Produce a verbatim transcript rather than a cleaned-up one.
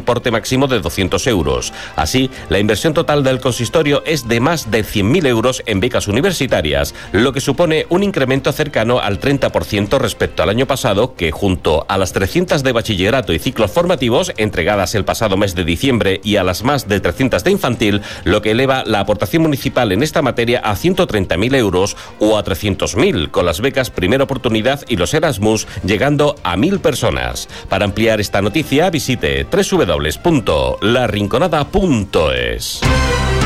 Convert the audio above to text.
importe máximo de doscientos euros. Así, la inversión total del consistorio es de más de cien mil euros en becas universitarias, lo que supone un incremento cercano al treinta por ciento respecto al año pasado, que junto a las trescientas de bachillerato y ciclos formativos entregadas el pasado mes de diciembre y a las más de trescientas de infantil, lo que eleva la aportación municipal en esta materia a ciento treinta mil euros o a trescientos mil, con las becas Primera Oportunidad y los Erasmus llegando a mil personas. Para ampliar esta noticia visite doble u doble u doble u punto la rinconada punto es.